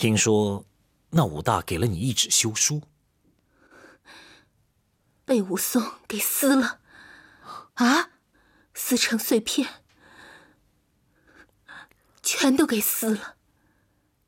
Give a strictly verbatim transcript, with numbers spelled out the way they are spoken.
听说那武大给了你一纸休书， 被武松给撕了。啊，撕成碎片，全都给撕了。